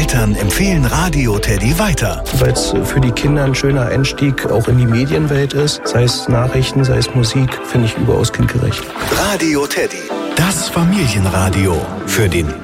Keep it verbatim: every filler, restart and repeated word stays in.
Eltern empfehlen Radio Teddy weiter. Weil es für die Kinder ein schöner Einstieg auch in die Medienwelt ist. Sei es Nachrichten, sei es Musik, finde ich überaus kindgerecht. Radio Teddy, das Familienradio für den